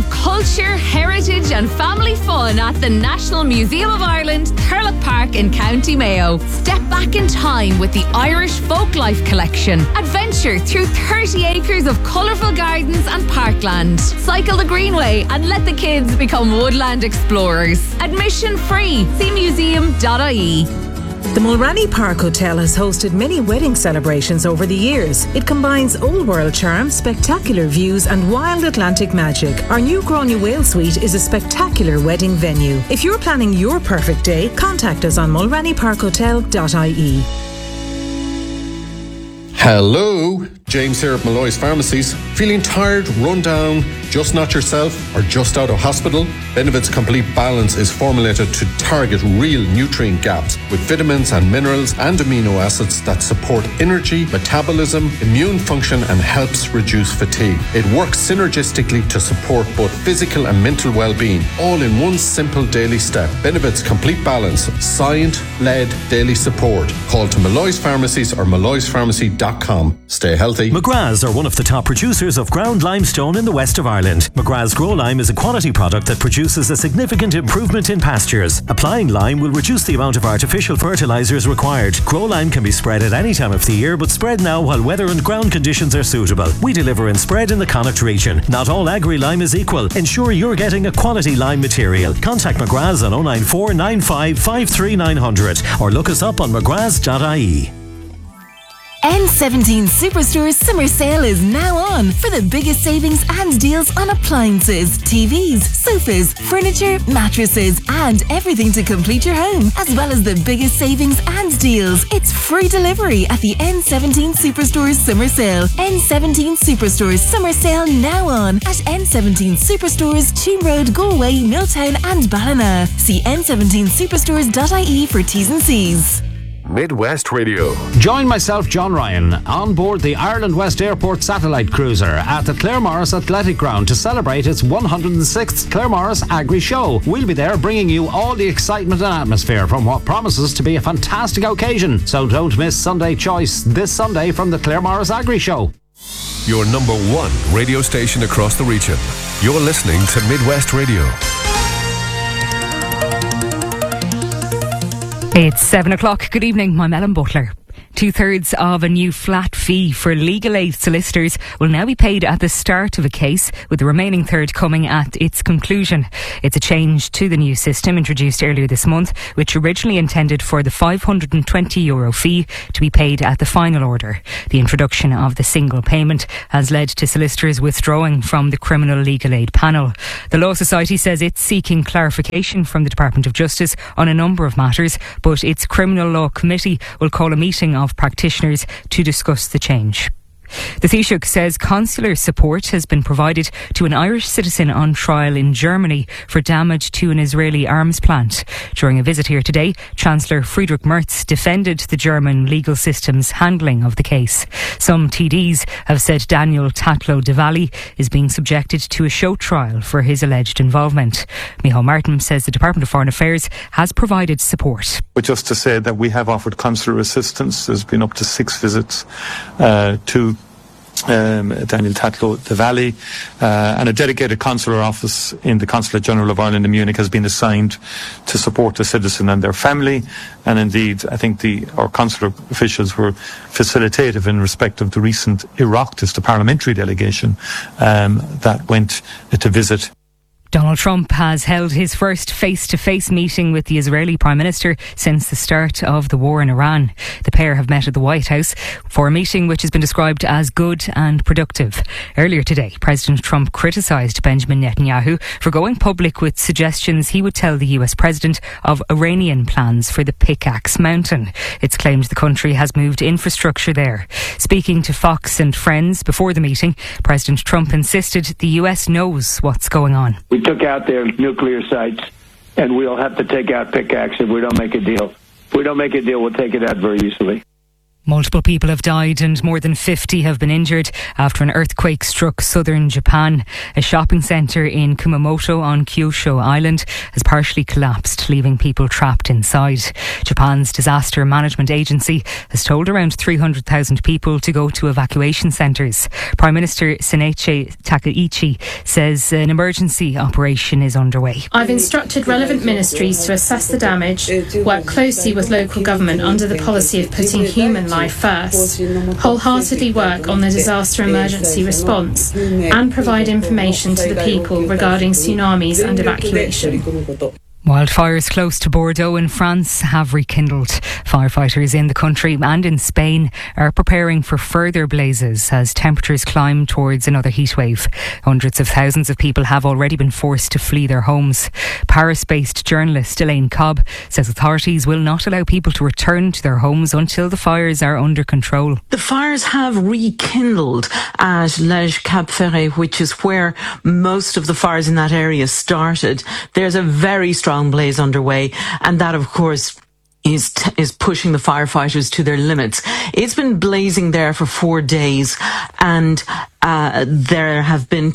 of culture, heritage and family fun at the National Museum of Ireland, Thurlock Park in County Mayo. Step back in time with the Irish Folklife Collection. Adventure through 30 acres of colourful gardens and parkland. Cycle the Greenway and let the kids become woodland explorers. Admission free. See museum.ie. The Mulranny Park Hotel has hosted many wedding celebrations over the years. It combines old world charm, spectacular views and wild Atlantic magic. Our new Gráinne Whale Suite is a spectacular wedding venue. If you're planning your perfect day, contact us on mulrannyparkhotel.ie. Hello, James here at Malloy's Pharmacies. Feeling tired, run down, just not yourself, or just out of hospital? Benevit's Complete Balance is formulated to target real nutrient gaps with vitamins and minerals and amino acids that support energy, metabolism, immune function and helps reduce fatigue. It works synergistically to support both physical and mental well-being, all in one simple daily step. Benevit's Complete Balance, science-led daily support. Call to Malloy's Pharmacies or malloyspharmacy.com. Stay healthy. McGrath's are one of the top producers of ground limestone in the west of Ireland. McGrath's Grow Lime is a quality product that produces a significant improvement in pastures. Applying lime will reduce the amount of artificial fertilisers required. Grow Lime can be spread at any time of the year, but spread now while weather and ground conditions are suitable. We deliver and spread in the Connacht region. Not all agri-lime is equal. Ensure you're getting a quality lime material. Contact McGrath's on 094 95 53 900 or look us up on mcgraths.ie. N17 Superstore's summer sale is now on for the biggest savings and deals on appliances, TVs, sofas, furniture, mattresses and everything to complete your home, as well as the biggest savings and deals. It's free delivery at the N17 Superstore's summer sale. N17 Superstore's summer sale now on at N17 Superstores, Cheam Road, Galway, Milltown and Ballina. See n17superstores.ie for T's and C's. Midwest Radio. Join myself, John Ryan, on board the Ireland West Airport satellite cruiser at the Claremorris Athletic Ground to celebrate its 106th Claremorris Agri Show. We'll be there bringing you all the excitement and atmosphere from what promises to be a fantastic occasion. So don't miss Sunday Choice this Sunday from the Claremorris Agri Show. Your number one radio station across the region. You're listening to Midwest Radio. It's 7 o'clock. Good evening. I'm Ellen Butler. 2/3 of a new flat fee for legal aid solicitors will now be paid at the start of a case, with the remaining third coming at its conclusion. It's a change to the new system introduced earlier this month, which originally intended for the €520 fee to be paid at the final order. The introduction of the single payment has led to solicitors withdrawing from the Criminal Legal Aid panel. The Law Society says it's seeking clarification from the Department of Justice on a number of matters, but its Criminal Law Committee will call a meeting of practitioners to discuss the change. The Taoiseach says consular support has been provided to an Irish citizen on trial in Germany for damage to an Israeli arms plant. During a visit here today, Chancellor Friedrich Merz defended the German legal system's handling of the case. Some TDs have said Daniel Tatlow de Valli is being subjected to a show trial for his alleged involvement. Micheál Martin says the Department of Foreign Affairs has provided support. But just to say that we have offered consular assistance. There's been up to 6 visits to Daniel Tatlow de Valli, and a dedicated consular office in the Consulate General of Ireland in Munich has been assigned to support the citizen and their family. And indeed, I think our consular officials were facilitative in respect of the recent Oireachtas, the parliamentary delegation that went to visit. Donald Trump has held his first face-to-face meeting with the Israeli Prime Minister since the start of the war in Iran. The pair have met at the White House for a meeting which has been described as good and productive. Earlier today, President Trump criticised Benjamin Netanyahu for going public with suggestions he would tell the US President of Iranian plans for the Pickaxe Mountain. It's claimed the country has moved infrastructure there. Speaking to Fox and Friends before the meeting, President Trump insisted the US knows what's going on. We took out their nuclear sites, and we'll have to take out Pickaxe if we don't make a deal. If we don't make a deal, we'll take it out very easily. Multiple people have died and more than 50 have been injured after an earthquake struck southern Japan. A shopping centre in Kumamoto on Kyushu Island has partially collapsed, leaving people trapped inside. Japan's disaster management agency has told around 300,000 people to go to evacuation centres. Prime Minister Shinichi Takaichi says an emergency operation is underway. I've instructed relevant ministries to assess the damage, work closely with local government under the policy of putting human life first, wholeheartedly work on the disaster emergency response, and provide information to the people regarding tsunamis and evacuation. Wildfires close to Bordeaux in France have rekindled. Firefighters in the country and in Spain are preparing for further blazes as temperatures climb towards another heatwave. Hundreds of thousands of people have already been forced to flee their homes. Paris-based journalist Elaine Cobb says authorities will not allow people to return to their homes until the fires are under control. The fires have rekindled at Lège Cap Ferret, which is where most of the fires in that area started. There's a very strong blaze underway, and that of course is pushing the firefighters to their limits. It's been blazing there for 4 days, and there have been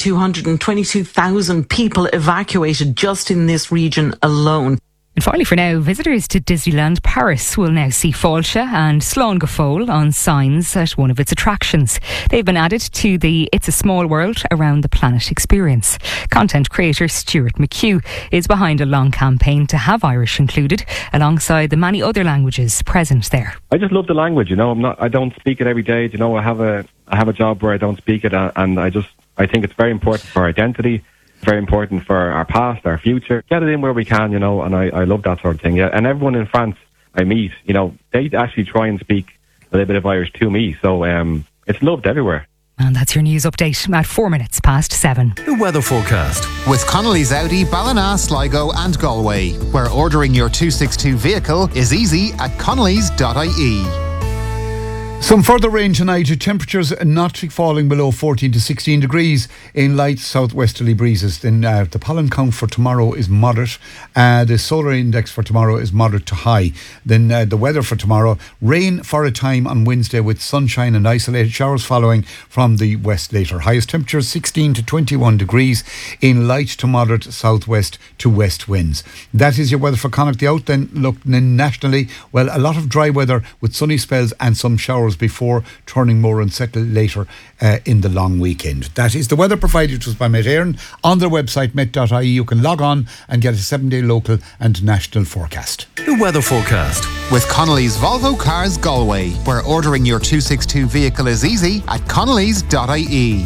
222,000 people evacuated just in this region alone. And finally for now, visitors to Disneyland Paris will now see Fáilte and Slán go Fóill on signs at one of its attractions. They've been added to the It's a Small World Around the Planet experience. Content creator Stuart McHugh is behind a long campaign to have Irish included alongside the many other languages present there. I just love the language, you know. I don't speak it every day, you know. I have a job where I don't speak it, and I think it's very important for our identity. Very important for our past, our future. Get it in where we can, you know, and I love that sort of thing. Yeah, and everyone in France I meet, you know, they actually try and speak a little bit of Irish to me, so it's loved everywhere. And that's your news update at 7:04. The weather forecast with Connolly's Audi, Ballina, Sligo and Galway, where ordering your 262 vehicle is easy at connellys.ie. Some further rain tonight, temperatures not falling below 14 to 16 degrees in light southwesterly breezes. Then the pollen count for tomorrow is moderate. The solar index for tomorrow is moderate to high. Then the weather for tomorrow, rain for a time on Wednesday with sunshine and isolated showers following from the west later. Highest temperatures 16 to 21 degrees in light to moderate southwest to west winds. That is your weather for Connacht. The out then look nationally, well, a lot of dry weather with sunny spells and some showers before turning more unsettled later in the long weekend. That is the weather provided to us by Met Éireann. On their website, met.ie, you can log on and get a 7-day local and national forecast. The weather forecast with Connolly's Volvo Cars Galway, where ordering your 262 vehicle is easy at connellys.ie.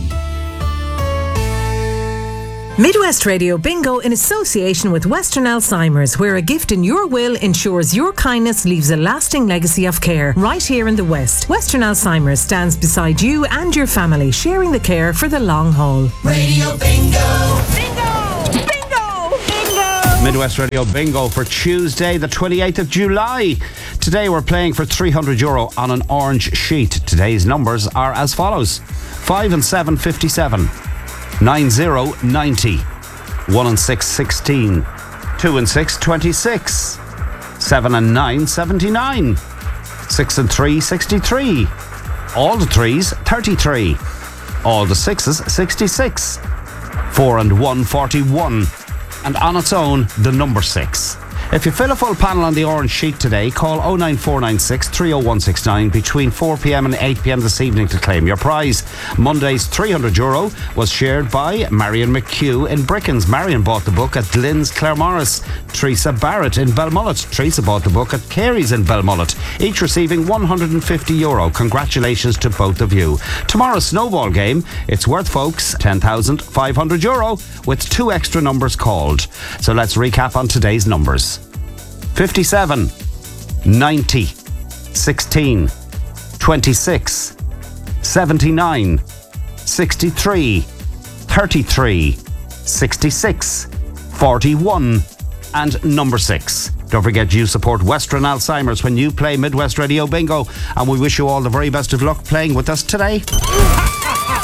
Midwest Radio Bingo in association with Western Alzheimer's, where a gift in your will ensures your kindness leaves a lasting legacy of care. Right here in the West, Western Alzheimer's stands beside you and your family, sharing the care for the long haul. Radio Bingo! Bingo! Bingo! Bingo! Midwest Radio Bingo for Tuesday, the 28th of July. Today we're playing for €300 on an orange sheet. Today's numbers are as follows: 5 and 7, 57. 9-0, 90. 1 and 6, 16. 2 and 6, 26. 7 and 9, 79. 6 and 3, 63. All the 3s, 33. All the 6s, 66. 4 and 1, 41. And on its own, the number 6. If you fill a full panel on the orange sheet today, call 09496 30169 between 4pm and 8pm this evening to claim your prize. Monday's €300 was shared by Marion McHugh in Brickens. Marion bought the book at Glyn's Claremorris. Teresa Barrett in Belmullet. Teresa bought the book at Carey's in Belmullet, each receiving €150. Congratulations to both of you. Tomorrow's snowball game, it's worth, folks, €10,500 with 2 extra numbers called. So let's recap on today's numbers. 57, 90, 16, 26, 79, 63, 33, 66, 41 and number 6. Don't forget you support Western Alzheimer's when you play Midwest Radio Bingo, and we wish you all the very best of luck playing with us today.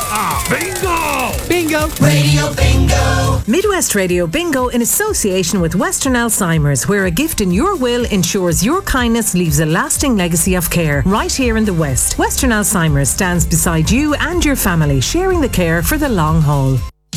Bingo! Bingo! Radio Bingo! Midwest Radio Bingo in association with Western Alzheimer's, where a gift in your will ensures your kindness leaves a lasting legacy of care right here in the West. Western Alzheimer's stands beside you and your family, sharing the care for the long haul.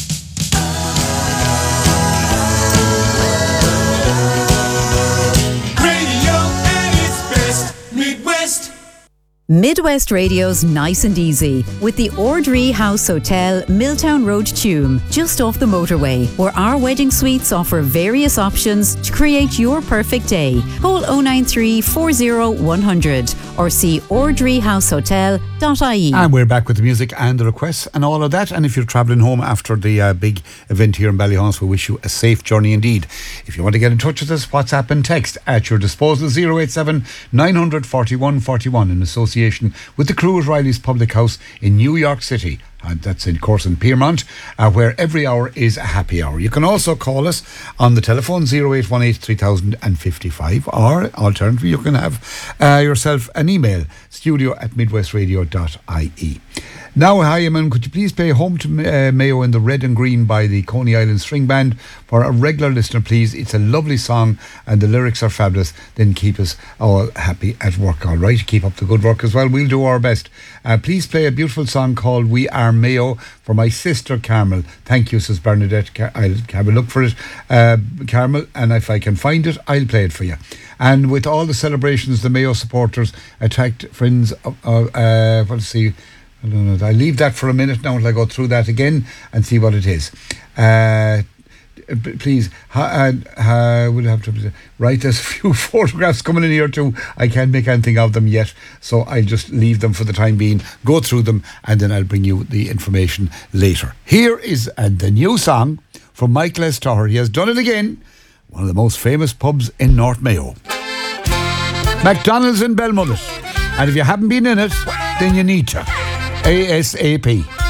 Midwest Radio's Nice and Easy with the Ordree House Hotel, Milltown Road, Tuam, just off the motorway, where our wedding suites offer various options to create your perfect day. Call 093 40 100 or see ordreehousehotel.ie. And we're back with the music and the requests and all of that. And if you're travelling home after the big event here in Ballyhonse, we wish you a safe journey indeed. If you want to get in touch with us, WhatsApp and text at your disposal, 087 900 41 41 in association with the crew at Riley's Public House in New York City. And that's in course in Piermont, where every hour is a happy hour. You can also call us on the telephone 0818 3055, or alternatively you can have yourself an email, studio@midwestradio.ie. Now, hi, Eamon, could you please play Home to Mayo in the Red and Green by the Coney Island String Band for a regular listener, please? It's a lovely song and the lyrics are fabulous. Then keep us all happy at work, all right? Keep up the good work as well. We'll do our best. Please play a beautiful song called We Are Mayo for my sister Carmel. Thank you, says Bernadette. I'll have a look for it, Carmel, and if I can find it, I'll play it for you. And with all the celebrations, the Mayo supporters attacked friends of, let's see, I don't know. I'll leave that for a minute now until I go through that again and see what it is. Please, we'll have to write. There's a few photographs coming in here too. I can't make anything of them yet, so I'll just leave them for the time being, go through them, and then I'll bring you the information later. Here is the new song from Michael S. Toher. He has done it again. One of the most famous pubs in North Mayo, McDonald's in Belmullet. And if you haven't been in it, then you need to. ASAP.